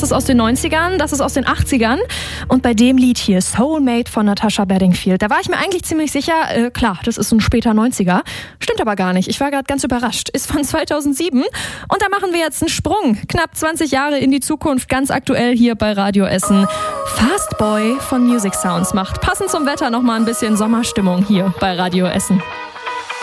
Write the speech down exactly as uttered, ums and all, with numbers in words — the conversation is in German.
ist aus den neunzigern, das ist aus den achtzigern. Und bei dem Lied hier, Soulmate von Natasha Bedingfield, da war ich mir eigentlich ziemlich sicher, äh, klar, das ist ein später neunziger. Stimmt aber gar nicht, ich war gerade ganz überrascht. Ist von zweitausendsieben und da machen wir jetzt einen Sprung. Knapp zwanzig Jahre in die Zukunft, ganz aktuell hier bei Radio Essen. Fast Boy von Music Sounds macht passend zum Wetter nochmal ein bisschen Sommerstimmung hier bei Radio Essen.